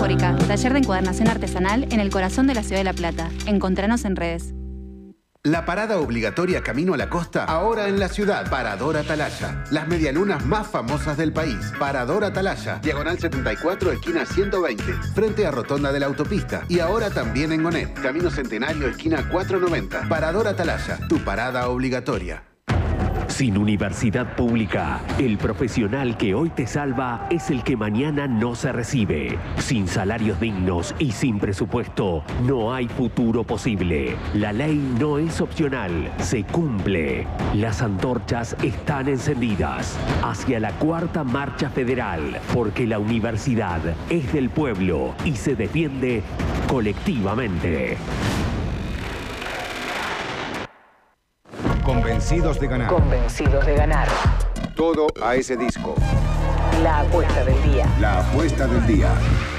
Metafórica, taller de encuadernación artesanal en el corazón de la ciudad de La Plata. Encontranos en redes. La parada obligatoria camino a la costa, ahora en la ciudad. Parador Atalaya. Las medialunas más famosas del país. Parador Atalaya. Diagonal 74, esquina 120. Frente a Rotonda de la Autopista. Y ahora también en Gonet. Camino Centenario, esquina 490. Parador Atalaya. Tu parada obligatoria. Sin universidad pública, el profesional que hoy te salva es el que mañana no se recibe. Sin salarios dignos y sin presupuesto, no hay futuro posible. La ley no es opcional, se cumple. Las antorchas están encendidas hacia la cuarta marcha federal, porque la universidad es del pueblo y se defiende colectivamente. Convencidos de ganar. Convencidos de ganar. Todo a ese disco. La apuesta del día. La apuesta del día.